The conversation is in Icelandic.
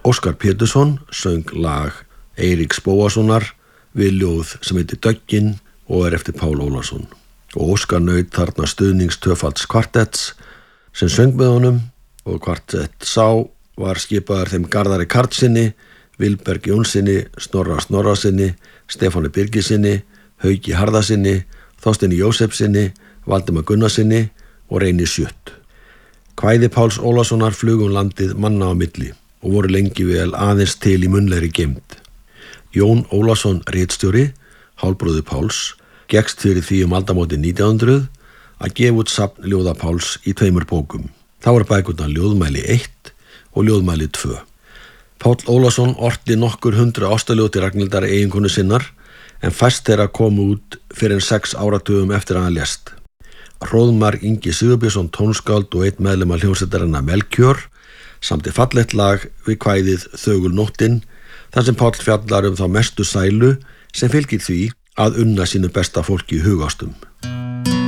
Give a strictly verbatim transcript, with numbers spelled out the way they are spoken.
Óskar Pétursson söng lag Eiríks Bóassonar við ljóð sem heitir Döggin og er eftir Pál Ólason. Og Óskar naut þarna stuðnings tvöfalds kvartetts sem söng með honum og kvartett sá var skipaður þeim Garðari Karlssyni, Vilberg Jónsssyni, Snorra Snorrasyni, Stefáni Birgissyni, Hauki Harðarsyni, Þorsteini Jósefssyni, Valdimar Gunnarsyni og Reyni Sjött. Kvæði Páls Ólasonar flugu um landið manna á milli og voru lengi vel aðeins til í munnlegri geymd. Jón Ólason ritstjóri, hálfbróðir Páls, gekkst fyrir því um aldamótin nítján hundruð að gefa út safn ljóða Páls í tveimur bókum. Þá var bækurnar Ljóðmæli eitt og Ljóðmæli tvö. Páll Ólason orti nokkur hundru ástaljóð til Ragnhildar eiginkonu sinnar en fæst þeirra komu út fyrir en sex áratugum eftir að hann lést. Hróðmar Ingi Sigurbjörnsson tónskáld og einn meðlimar hljómsveitarinnar Melkjör samdi fallegt lag við kvæðið Þögul nóttin þar sem Páll fjallar um þá mestu sælu sem fylgir því að unna sínu besta fólki í hugástum.